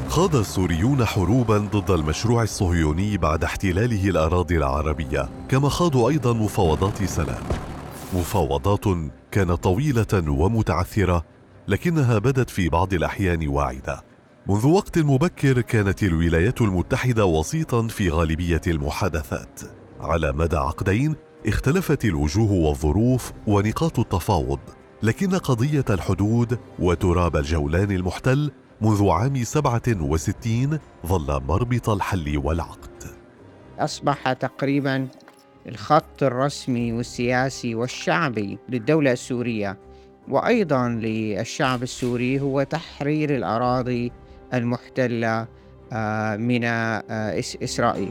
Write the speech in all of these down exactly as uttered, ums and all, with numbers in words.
خاض السوريون حروباً ضد المشروع الصهيوني بعد احتلاله الأراضي العربية، كما خاضوا أيضاً مفاوضات سلام. مفاوضات كانت طويلة ومتعثرة، لكنها بدت في بعض الأحيان واعدة. منذ وقت مبكر كانت الولايات المتحدة وسيطاً في غالبية المحادثات. على مدى عقدين اختلفت الوجوه والظروف ونقاط التفاوض، لكن قضية الحدود وتراب الجولان المحتل منذ عام سبعة وستين ظل مربط الحل والعقد. أصبح تقريباً الخط الرسمي والسياسي والشعبي للدولة السورية وأيضاً للشعب السوري هو تحرير الأراضي المحتلة من إسرائيل.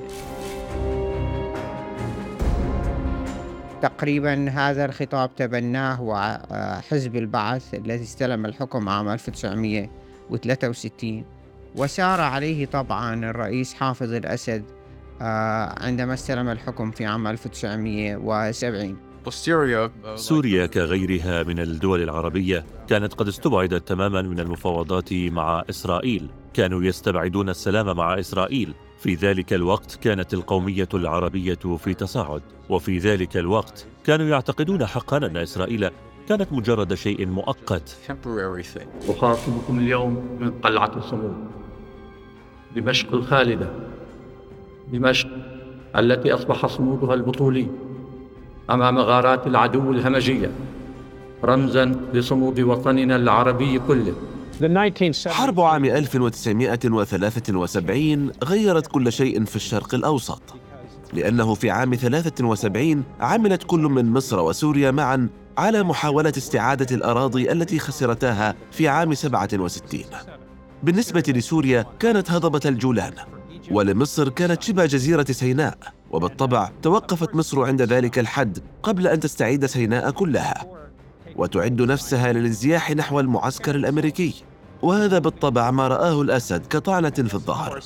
تقريباً هذا الخطاب تبناه حزب البعث الذي استلم الحكم عام ألف وتسعمئة وثلاثة وستين، وسار عليه طبعاً الرئيس حافظ الأسد عندما استلم الحكم في عام ألف وتسعمئة وسبعين. سوريا كغيرها من الدول العربية كانت قد استبعدت تماما من المفاوضات مع إسرائيل. كانوا يستبعدون السلام مع إسرائيل. في ذلك الوقت كانت القومية العربية في تصاعد، وفي ذلك الوقت كانوا يعتقدون حقا أن إسرائيل كانت مجرد شيء مؤقت. أخاطبكم اليوم من قلعة الصمود، دمشق الخالدة، دمشق التي أصبح صمودها البطولي أمام غارات العدو الهمجية، رمزاً لصمود وطننا العربي كله. حرب عام ألف وتسعمئة وثلاثة وسبعين غيرت كل شيء في الشرق الأوسط، لأنه في عام ثلاثة وسبعين عملت كل من مصر وسوريا معاً على محاولة استعادة الأراضي التي خسرتاها في عام سبعة وستين. بالنسبة لسوريا كانت هضبة الجولان، ولمصر كانت شبه جزيرة سيناء، وبالطبع توقفت مصر عند ذلك الحد قبل أن تستعيد سيناء كلها وتعد نفسها للانزياح نحو المعسكر الأمريكي، وهذا بالطبع ما رآه الأسد كطعنة في الظهر.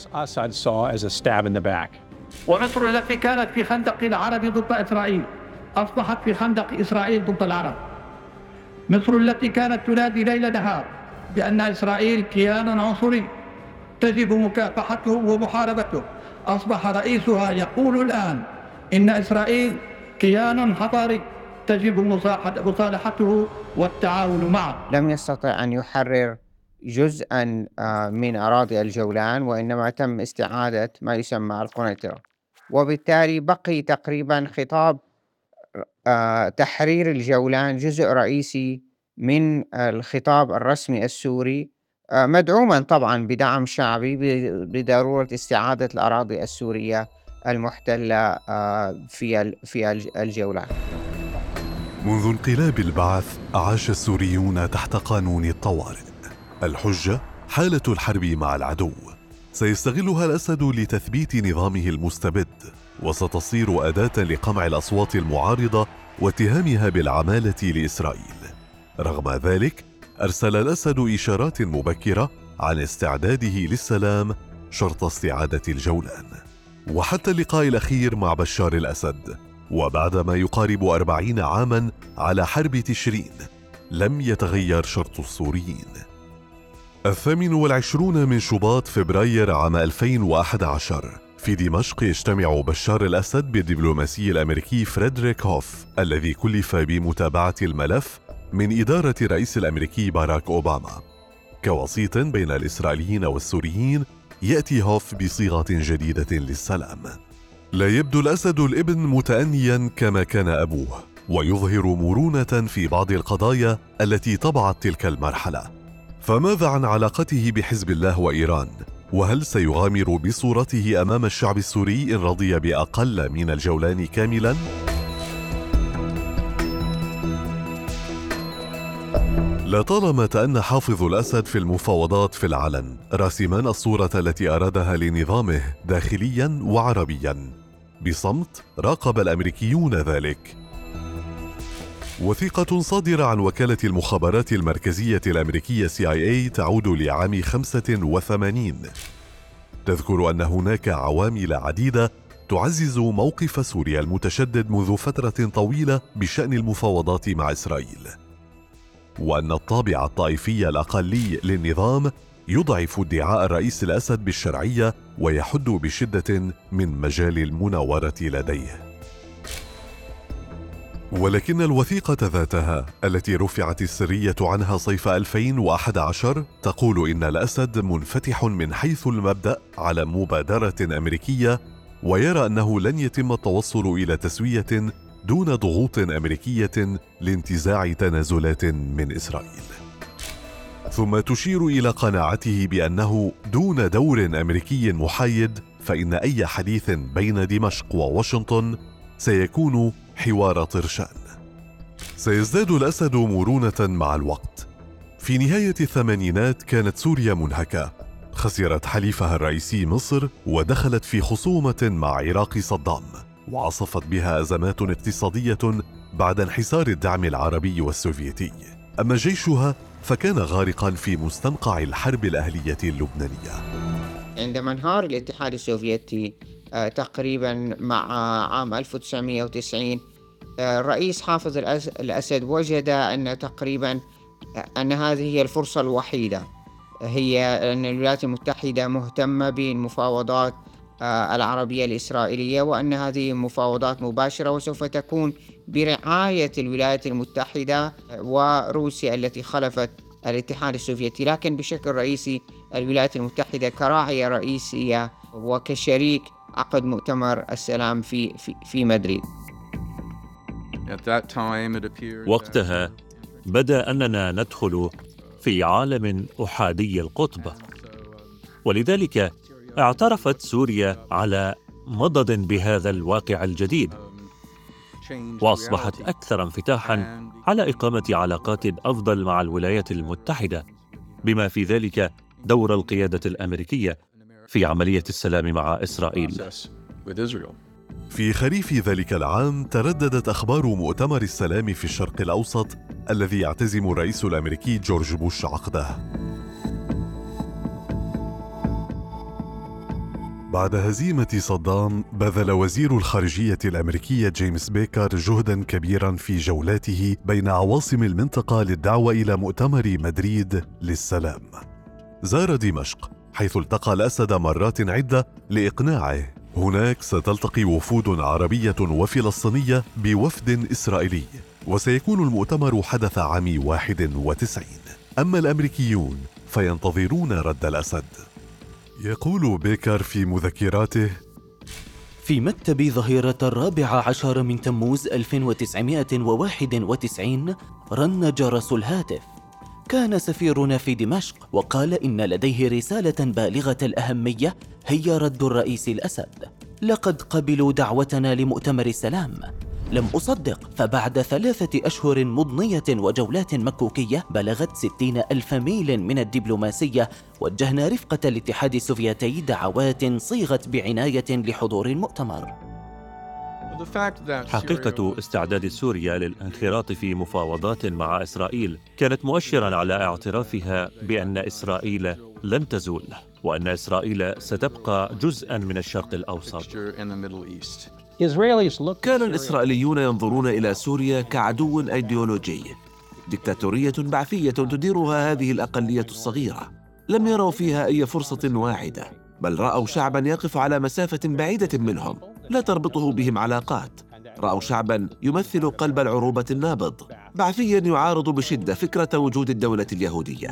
ومصر التي كانت في خندق العرب ضد إسرائيل أصبحت في خندق إسرائيل ضد العرب. مصر التي كانت تنادي ليل نهار بأن إسرائيل كيان عنصري تجب مكافحته ومحاربته، أصبح رئيسها يقول الآن إن إسرائيل كيان حضاري تجب مصالحته والتعاون معه. لم يستطع أن يحرر جزءاً من أراضي الجولان، وإنما تم استعادة ما يسمى القنيطرة، وبالتالي بقي تقريباً خطاب تحرير الجولان جزء رئيسي من الخطاب الرسمي السوري، مدعوماً طبعاً بدعم شعبي بضرورة استعادة الأراضي السورية المحتلة في في الجولان. منذ انقلاب البعث عاش السوريون تحت قانون الطوارئ. الحجة حالة الحرب مع العدو، سيستغلها الأسد لتثبيت نظامه المستبد، وستصير أداة لقمع الأصوات المعارضة واتهامها بالعمالة لإسرائيل. رغم ذلك أرسل الأسد إشارات مبكرة عن استعداده للسلام شرط استعادة الجولان. وحتى اللقاء الأخير مع بشار الأسد وبعد ما يقارب أربعين عاماً على حرب تشرين لم يتغير شرط السوريين. الثامن والعشرون من شباط فبراير عام ألفين وأحد عشر في دمشق يجتمع بشار الأسد بالدبلوماسي الأمريكي فريدريك هوف الذي كلف بمتابعة الملف من إدارة الرئيس الأمريكي باراك أوباما. كوسيط بين الإسرائيليين والسوريين يأتي هوف بصيغة جديدة للسلام. لا يبدو الأسد الابن متأنيا كما كان أبوه، ويظهر مرونة في بعض القضايا التي طبعت تلك المرحلة. فماذا عن علاقته بحزب الله وإيران؟ وهل سيغامر بصورته أمام الشعب السوري إن رضي بأقل من الجولان كاملا؟ لطالما تأنى حافظ الأسد في المفاوضات في العلن، راسما الصورة التي أرادها لنظامه داخليا وعربيا. بصمت راقب الأمريكيون ذلك. وثيقة صادرة عن وكالة المخابرات المركزية الأمريكية سي آي إيه تعود لعام خمسة وثمانين تذكر أن هناك عوامل عديدة تعزز موقف سوريا المتشدد منذ فترة طويلة بشأن المفاوضات مع إسرائيل، وأن الطابع الطائفي الأقلي للنظام يضعف ادعاء الرئيس الأسد بالشرعية ويحد بشدة من مجال المناورة لديه. ولكن الوثيقة ذاتها التي رفعت السرية عنها صيف ألفين وأحد عشر تقول إن الأسد منفتح من حيث المبدأ على مبادرة أمريكية، ويرى أنه لن يتم التوصل إلى تسوية دون ضغوط أمريكية لانتزاع تنازلات من إسرائيل. ثم تشير إلى قناعته بأنه دون دور أمريكي محايد فإن أي حديث بين دمشق وواشنطن سيكون حوار طرشان. سيزداد الأسد مرونة مع الوقت. في نهاية الثمانينات كانت سوريا منهكة، خسرت حليفها الرئيسي مصر ودخلت في خصومة مع عراق صدام، وعصفت بها أزمات اقتصادية بعد انحسار الدعم العربي والسوفيتي. أما جيشها فكان غارقا في مستنقع الحرب الأهلية اللبنانية. عندما انهار الاتحاد السوفيتي تقريبا مع عام ألف وتسعمائة وتسعين، الرئيس حافظ الأسد وجد أن تقريبا أن هذه هي الفرصة الوحيدة، هي أن الولايات المتحدة مهتمة بالمفاوضات العربية الإسرائيلية، وأن هذه مفاوضات مباشرة وسوف تكون برعاية الولايات المتحدة وروسيا التي خلفت الاتحاد السوفيتي، لكن بشكل رئيسي الولايات المتحدة كراعية رئيسية وكشريك عقد مؤتمر السلام في في, في مدريد. وقتها بدا أننا ندخل في عالم أحادي القطب، ولذلك اعترفت سوريا على مضض بهذا الواقع الجديد، وأصبحت أكثر انفتاحاً على إقامة علاقات أفضل مع الولايات المتحدة، بما في ذلك دور القيادة الأمريكية في عملية السلام مع إسرائيل. في خريف ذلك العام ترددت أخبار مؤتمر السلام في الشرق الأوسط الذي يعتزم الرئيس الأمريكي جورج بوش عقده. بعد هزيمة صدام بذل وزير الخارجية الأمريكي جيمس بيكر جهداً كبيراً في جولاته بين عواصم المنطقة للدعوة إلى مؤتمر مدريد للسلام. زار دمشق حيث التقى الأسد مرات عدة لإقناعه. هناك ستلتقي وفود عربية وفلسطينية بوفد إسرائيلي، وسيكون المؤتمر حدث عام واحد وتسعين. أما الأمريكيون فينتظرون رد الأسد. يقول بيكر في مذكراته: في مكتب ظهيرة الرابع عشر من تموز ألف وتسعمائة وواحد وتسعين رن جرس الهاتف. كان سفيرنا في دمشق وقال إن لديه رسالة بالغة الأهمية هي رد الرئيس الأسد. لقد قبلوا دعوتنا لمؤتمر السلام. لم أصدق، فبعد ثلاثة أشهر مضنية وجولات مكوكية بلغت ستين ألف ميل من الدبلوماسية، وجهنا رفقة الاتحاد السوفيتي دعوات صيغت بعناية لحضور المؤتمر. حقيقة استعداد سوريا للانخراط في مفاوضات مع إسرائيل كانت مؤشراً على اعترافها بأن إسرائيل لن تزول، وأن إسرائيل ستبقى جزءاً من الشرق الأوسط. كان الإسرائيليون ينظرون إلى سوريا كعدو أيديولوجي، ديكتاتورية بعثية تديرها هذه الأقلية الصغيرة. لم يروا فيها أي فرصة واعدة، بل رأوا شعباً يقف على مسافة بعيدة منهم لا تربطه بهم علاقات. رأوا شعباً يمثل قلب العروبة النابض، بعثياً يعارض بشدة فكرة وجود الدولة اليهودية.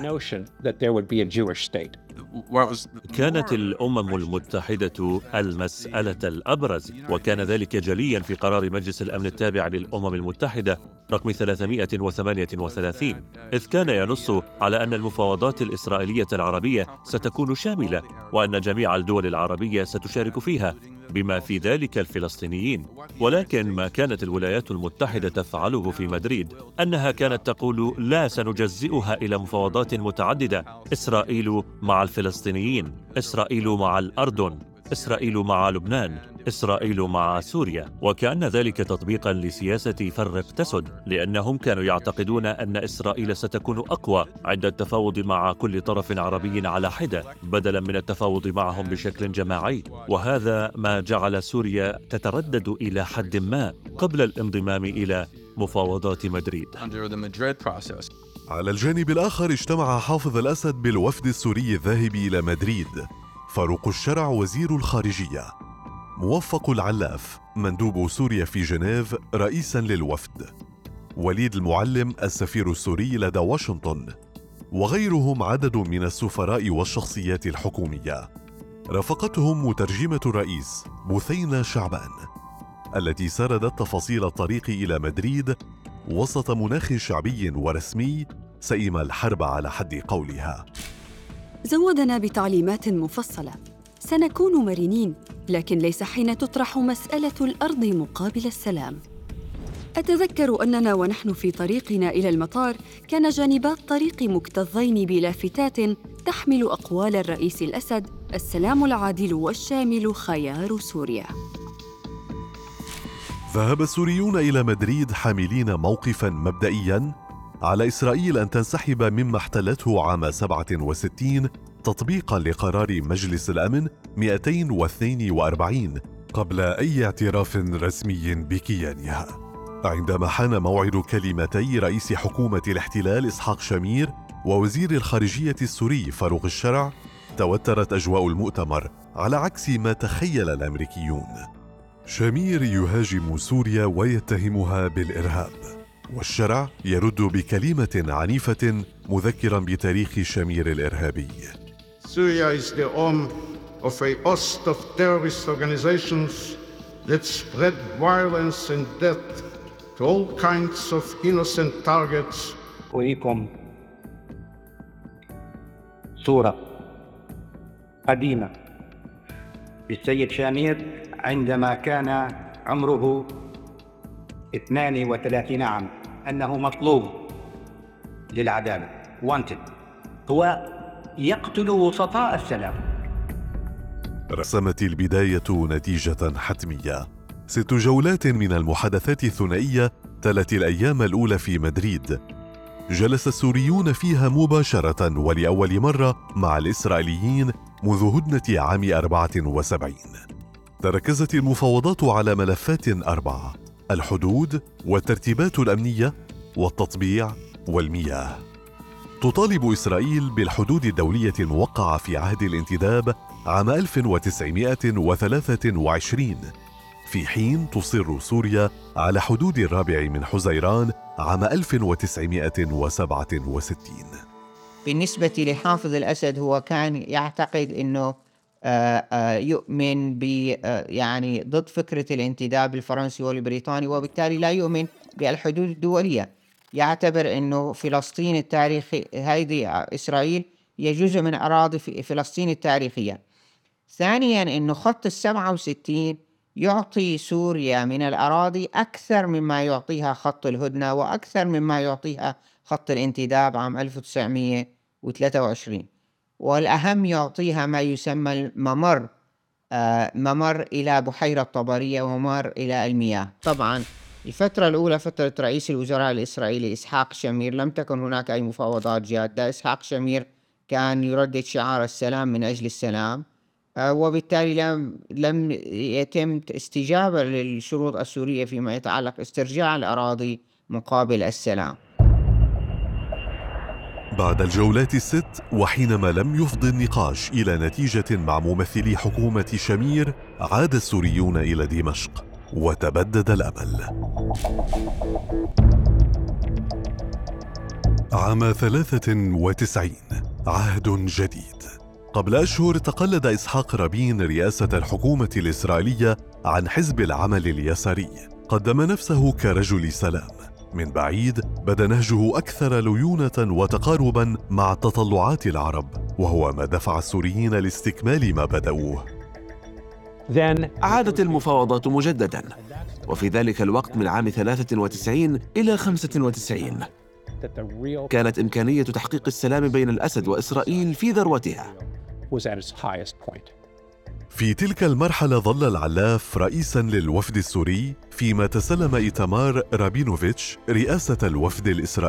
كانت الأمم المتحدة المسألة الأبرز، وكان ذلك جلياً في قرار مجلس الأمن التابع للأمم المتحدة رقم ثلاثمائة وثمانية وثلاثين، إذ كان ينص على أن المفاوضات الإسرائيلية العربية ستكون شاملة، وأن جميع الدول العربية ستشارك فيها بما في ذلك الفلسطينيين. ولكن ما كانت الولايات المتحدة تفعله في مدريد أنها كانت تقول: لا، سنجزئها إلى مفاوضات متعددة، إسرائيل مع الفلسطينيين، إسرائيل مع الأردن، إسرائيل مع لبنان، إسرائيل مع سوريا. وكأن ذلك تطبيقا لسياسة فرق تسد، لأنهم كانوا يعتقدون أن إسرائيل ستكون أقوى عند التفاوض مع كل طرف عربي على حدة، بدلا من التفاوض معهم بشكل جماعي. وهذا ما جعل سوريا تتردد إلى حد ما قبل الانضمام إلى مفاوضات مدريد. على الجانب الآخر اجتمع حافظ الأسد بالوفد السوري الذاهب إلى مدريد فاروق الشرع وزير الخارجية، موفق العلاف مندوب سوريا في جنيف رئيساً للوفد، وليد المعلم السفير السوري لدى واشنطن، وغيرهم عدد من السفراء والشخصيات الحكومية. رافقتهم مترجمة الرئيس بثينة شعبان التي سردت تفاصيل الطريق إلى مدريد وسط مناخ شعبي ورسمي سئم الحرب على حد قولها. زودنا بتعليمات مفصلة: سنكون مرنين، لكن ليس حين تطرح مسألة الأرض مقابل السلام. أتذكر أننا ونحن في طريقنا إلى المطار كان جانبا الطريق مكتظين بلافتات تحمل أقوال الرئيس الأسد: السلام العادل والشامل خيار سوريا. ذهب السوريون إلى مدريد حاملين موقفاً مبدئياً على إسرائيل أن تنسحب مما احتلته عام سبعة وستين تطبيقاً لقرار مجلس الأمن مئتين واثنين وأربعين قبل أي اعتراف رسمي بكيانها. عندما حان موعد كلمتي رئيس حكومة الاحتلال إسحاق شامير ووزير الخارجية السوري فاروق الشرع، توترت أجواء المؤتمر على عكس ما تخيل الأمريكيون. شامير يهاجم سوريا ويتهمها بالإرهاب، والشرع يرد بكلمة عنيفة مذكرا بتاريخ شامير الإرهابي. Syria is the home of a host of terrorist organizations that spread violence and death to all kinds of innocent targets. أريكم صورة قديمة للسيد شامير عندما كان عمره اثنين وثلاثين عام، أنه مطلوب للعدالة، wanted. هو يقتل وسطاء السلام. رسمت البداية نتيجة حتمية. ست جولات من المحادثات الثنائية تلت الأيام الأولى في مدريد، جلس السوريون فيها مباشرة ولأول مرة مع الإسرائيليين منذ هدنة عام أربعة وسبعين. تركزت المفاوضات على ملفات أربعة: الحدود والترتيبات الأمنية والتطبيع والمياه. تطالب إسرائيل بالحدود الدولية الموقعة في عهد الانتداب عام ألف وتسعمائة وثلاثة وعشرين، في حين تصر سوريا على حدود الرابع من حزيران عام ألف وتسعمائة وسبعة وستين. بالنسبة لحافظ الأسد هو كان يعتقد أنه يؤمن ب يعني ضد فكرة الانتداب الفرنسي والبريطاني، وبالتالي لا يؤمن بالحدود الدولية. يعتبر أنه فلسطين التاريخي هذه إسرائيل هي جزء من أراضي فلسطين التاريخية. ثانياً أنه خط السبعة وستين يعطي سوريا من الأراضي أكثر مما يعطيها خط الهدنة وأكثر مما يعطيها خط الانتداب عام ألف وتسعمائة وثلاثة وعشرين، والأهم يعطيها ما يسمى الممر، آه ممر إلى بحيرة طبرية وممر إلى المياه. طبعاً الفترة الأولى فترة رئيس الوزراء الإسرائيلي إسحاق شامير لم تكن هناك أي مفاوضات جادة. إسحاق شامير كان يردد شعار السلام من أجل السلام، آه وبالتالي لم لم يتم استجابة للشروط السورية فيما يتعلق استرجاع الأراضي مقابل السلام. بعد الجولات الست وحينما لم يفضي النقاش إلى نتيجة مع ممثلي حكومة شامير، عاد السوريون إلى دمشق وتبدد الأمل. عام ثلاثة وتسعين، عهد جديد. قبل أشهر تقلد إسحاق رابين رئاسة الحكومة الإسرائيلية عن حزب العمل اليساري. قدم نفسه كرجل سلام. من بعيد بدا نهجه أكثر ليونة وتقاربا مع تطلعات العرب، وهو ما دفع السوريين لاستكمال ما بدأوه. عادت المفاوضات مجددا، وفي ذلك الوقت من عام ثلاثة وتسعين إلى خمسة وتسعين كانت إمكانية تحقيق السلام بين الأسد وإسرائيل في ذروتها. في تلك المرحلة ظل العلاف رئيساً للوفد السوري، فيما تسلم إيتمار رابينوفيتش رئاسة الوفد الإسرائيلي.